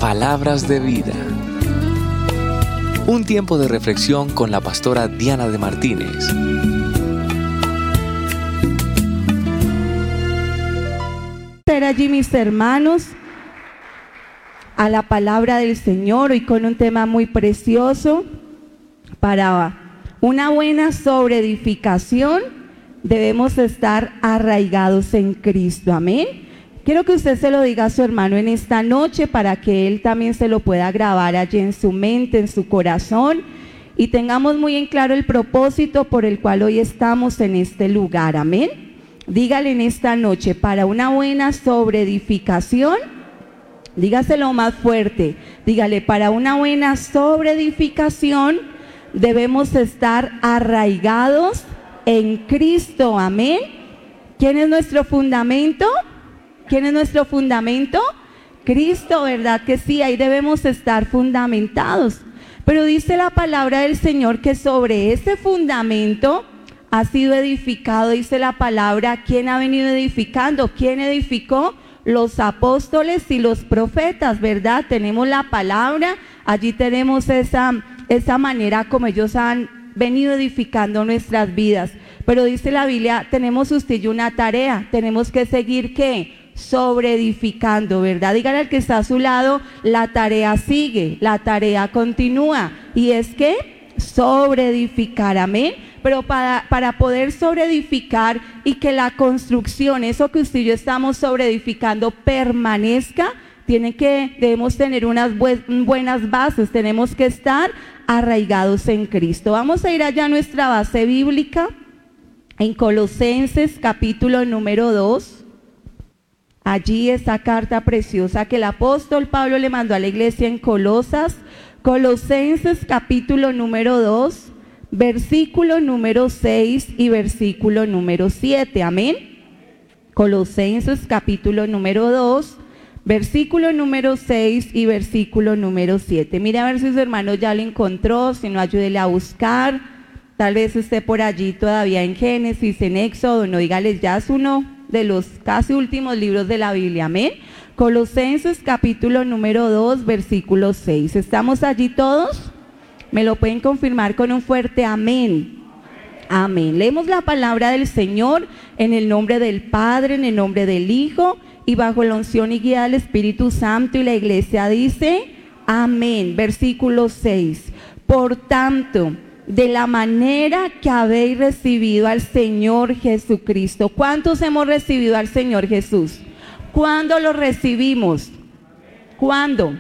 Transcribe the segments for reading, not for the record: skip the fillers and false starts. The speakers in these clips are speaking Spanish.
Palabras de vida. Un tiempo de reflexión con la pastora Diana de Martínez. Allí, mis hermanos, a la palabra del Señor, hoy con un tema muy precioso. Para una buena sobreedificación debemos estar arraigados en Cristo. Amén. Quiero que usted se lo diga a su hermano en esta noche para que él también se lo pueda grabar allí en su mente, en su corazón, y tengamos muy en claro el propósito por el cual hoy estamos en este lugar. Amén. Dígale en esta noche: para una buena sobreedificación, dígaselo más fuerte, dígale: para una buena sobreedificación debemos estar arraigados en Cristo. Amén. ¿Quién es nuestro fundamento? ¿Quién es nuestro fundamento? Cristo, ¿verdad que sí? Ahí debemos estar fundamentados. Pero dice la palabra del Señor que sobre ese fundamento ha sido edificado, dice la palabra. ¿Quién ha venido edificando? ¿Quién edificó? Los apóstoles y los profetas, ¿verdad? Tenemos la palabra, allí tenemos esa manera como ellos han venido edificando nuestras vidas. Pero dice la Biblia, tenemos usted y yo una tarea, tenemos que seguir, ¿qué? Sobreedificando, ¿verdad? Dígale al que está a su lado: la tarea sigue, la tarea continúa, y es que sobreedificar. Amén. Pero para poder sobreedificar y que la construcción, eso que usted y yo estamos sobreedificando, permanezca, debemos tener unas buenas bases, tenemos que estar arraigados en Cristo. Vamos a ir allá a nuestra base bíblica, en Colosenses capítulo número 2. Allí esa carta preciosa que el apóstol Pablo le mandó a la iglesia en Colosas. Colosenses capítulo número 2, versículo número 6 y versículo número 7. Amén. Colosenses capítulo número 2, versículo número 6 y versículo número 7. Mire a ver si su hermano ya lo encontró, si no, ayúdele a buscar. Tal vez esté por allí todavía en Génesis, en Éxodo, no, dígales, ya es uno de los casi últimos libros de la Biblia. Amén. Colosenses capítulo número 2, versículo 6. ¿Estamos allí todos? ¿Me lo pueden confirmar con un fuerte amén? Amén. Leemos la palabra del Señor en el nombre del Padre, en el nombre del Hijo, y bajo la unción y guía del Espíritu Santo, y la iglesia dice amén. Versículo 6. Por tanto, de la manera que habéis recibido al Señor Jesucristo. ¿Cuántos hemos recibido al Señor Jesús? ¿Cuándo lo recibimos? ¿Cuándo?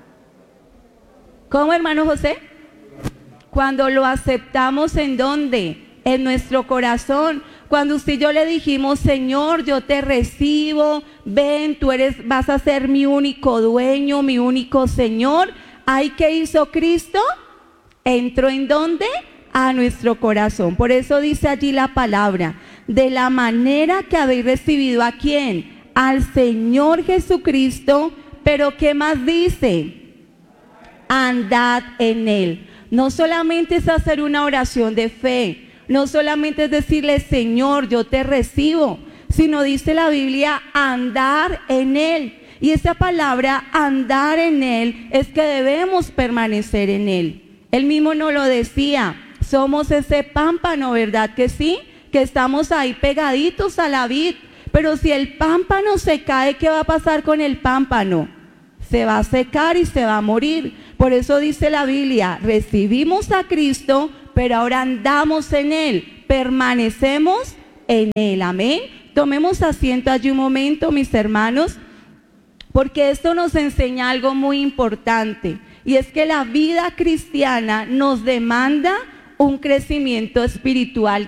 ¿Cómo, hermano José? Cuando lo aceptamos. ¿En dónde? En nuestro corazón. Cuando usted y yo le dijimos: Señor, yo te recibo, ven, vas a ser mi único dueño, mi único Señor. ¿Ahí qué hizo Cristo? Entró ¿en dónde? A nuestro corazón. Por eso dice allí la palabra: de la manera que habéis recibido ¿a quién? Al Señor Jesucristo. Pero ¿qué más dice? Andad en Él. No solamente es hacer una oración de fe, no solamente es decirle: Señor, yo te recibo, sino dice la Biblia: andar en Él. Y esa palabra andar en Él es que debemos permanecer en Él. Él mismo nos lo decía: somos ese pámpano, ¿verdad que sí? Que estamos ahí pegaditos a la vid. Pero si el pámpano se cae, ¿qué va a pasar con el pámpano? Se va a secar y se va a morir. Por eso dice la Biblia: recibimos a Cristo, pero ahora andamos en Él, permanecemos en Él. Amén. Tomemos asiento allí un momento, mis hermanos, porque esto nos enseña algo muy importante, y es que la vida cristiana nos demanda un crecimiento espiritual